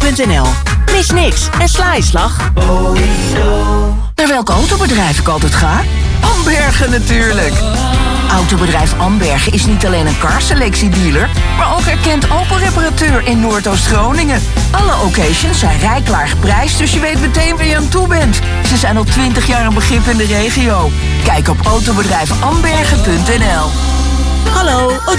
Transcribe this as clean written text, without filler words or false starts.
Autobedrijf.nl. Mis niks en sla je slag. Naar welk autobedrijf ik altijd ga? Ambergen natuurlijk. Autobedrijf Ambergen is niet alleen een carselectiedealer, maar ook erkend Opel-reparateur in Noordoost-Groningen. Alle occasions zijn rijk laag geprijsd, dus je weet meteen waar je aan toe bent. Ze zijn al 20 jaar een begrip in de regio. Kijk op autobedrijfambergen.nl. Hallo,